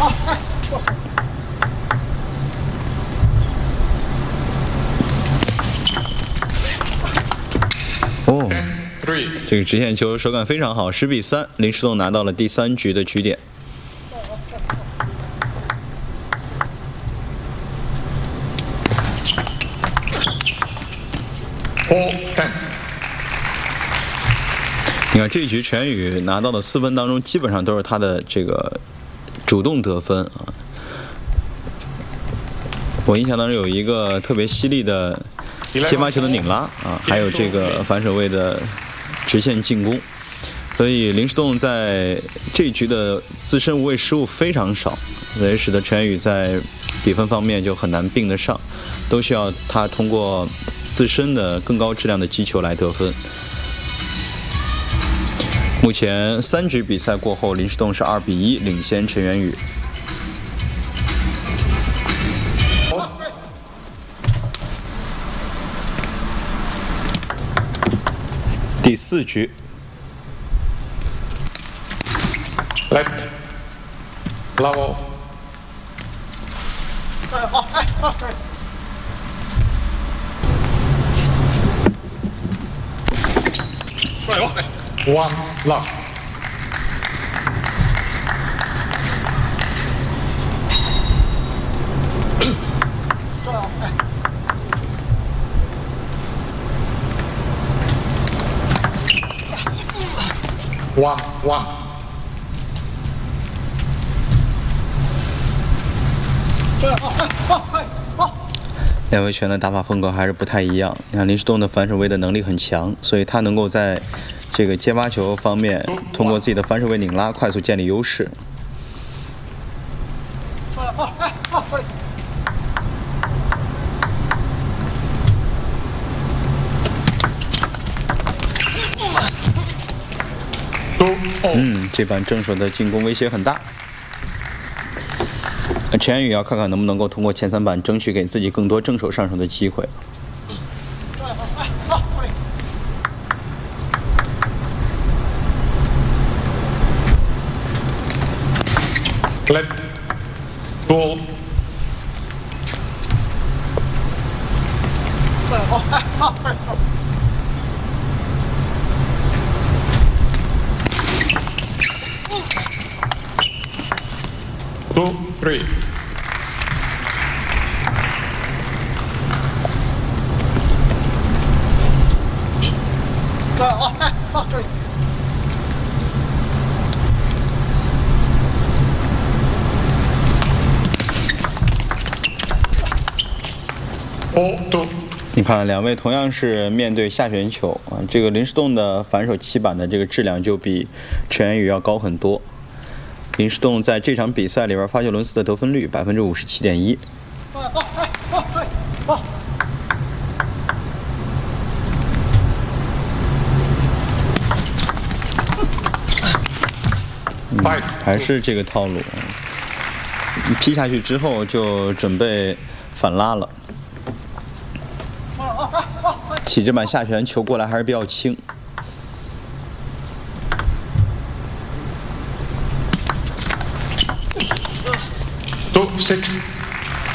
哦，这个直线球手感非常好，10比3，林诗栋拿到了第3局的局点。你看这一局陈宇拿到的4分当中，基本上都是他的这个主动得分啊。我印象当中有一个特别犀利的接发球的拧拉啊，还有这个反手位的直线进攻，所以林诗栋在这一局的自身无谓失误非常少，所以使得陈宇在比分方面就很难并得上，都需要他通过自身的更高质量的击球来得分。目前3局比赛过后，林诗栋是2比1领先陈元宇。第4局 ，left level， one love。one。 两位拳的打法风格还是不太一样。你看林诗栋的反手位的能力很强，所以他能够在这个接发球方面，通过自己的反手位拧拉快速建立优势。这板正手的进攻威胁很大。陈元宇要看看能不能够通过前3板争取给自己更多正手上手的机会。 Left ball。2 3。 你看，两位同样是面对下旋球啊，这个林诗栋的反手7板的这个质量就比陈元宇要高很多。林诗栋在这场比赛里边发球轮次的得分率57.1%。还是这个套路，劈下去之后就准备反拉了。起这板下旋球过来还是比较轻。 2 6。